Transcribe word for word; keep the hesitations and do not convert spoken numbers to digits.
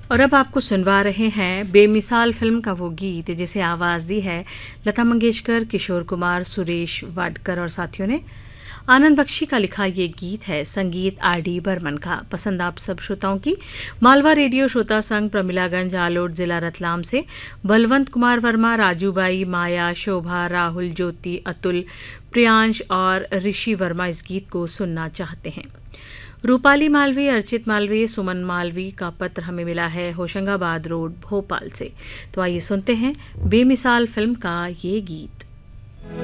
और अब आपको सुनवा रहे हैं बेमिसाल फिल्म का वो गीत जिसे आवाज़ दी है लता मंगेशकर, किशोर कुमार, सुरेश वाडकर और साथियों ने। आनंद बख्शी का लिखा ये गीत है, संगीत आर डी बर्मन का। पसंद आप सब श्रोताओं की। मालवा रेडियो श्रोता संघ, प्रमिलागंज, आलोट, जिला रतलाम से बलवंत कुमार वर्मा, राजूबाई, माया, शोभा, राहुल, ज्योति, अतुल, प्रियांश और ऋषि वर्मा इस गीत को सुनना चाहते हैं। रूपाली मालवी, अर्चित मालवी, सुमन मालवी का पत्र हमें मिला है होशंगाबाद रोड, भोपाल से। तो आइए सुनते हैं बेमिसाल फिल्म का ये गीत।